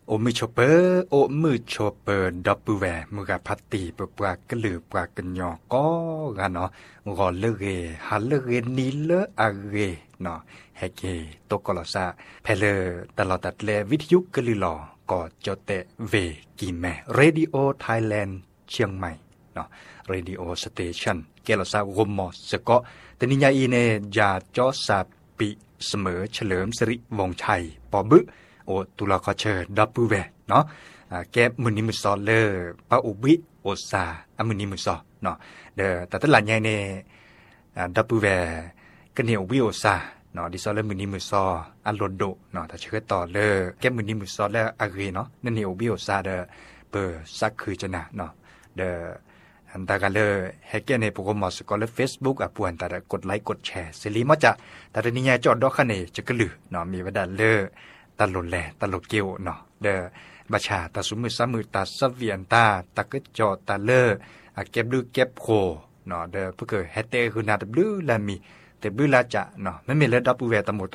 โอมือชอเปอร์โอมือชอเปอร์ดับเบิลแวมือกับพัตตีปปากกะลือปากกันยอก็กันเนาะงอเลเกฮัลเลเกนีเลอะเกเนาะเฮเกตกลอซาเพลตลอดตัดเลวิทยุกะลือลอก็จอเตเวกีแมเรดิโอไทยแลนด์เชียงใหม่เนาะเรดิโอสเตชันเกลอซากมมอสก็ตนิยาอีเนยาจอซาปิเสมอเฉลิมสิริวงศ์ชัยปอบึโอตุลาคอเชอร์ดับเบิลแวเนาะแกมือนิมุซอเลอปาอุบิโอซาอมือนิมุซอเนาะเดแต่ตลาดใหญ่เนดับเบิลแวก็เนวิโอซาเนาะดิซอเลมือนิมุซออัลโลโดเนาะถ้าเชื่อต่อเลอแกมือนิมุซอเลอาเกเนาะนั่นเนวิโอซาเดเบอร์ซักคือจะนะเนาะเดอันตากันเลยแฮกเกอร์ในโปรแกรมสกอลเลอร์เฟซบุ๊กอ่ะปวนแต่กดไลค์กดแชร์สิริมาจะแต่ตอนนี้ยจอดดอกคันเนจะกระลือเนาะมีวดาเลอตลดแลตลดเกียวเนาะเดบัชาตาสุมือซ้ำมือตาซับเวียนตาตะกึจอตาเลอเก็บดูเก็บโคเนาะเดเพื่อเกิดแฮตเตอร์คือนาตบลูลามีแต่บลูลาจะเนาะไม่มีเลดับบูเวตหมด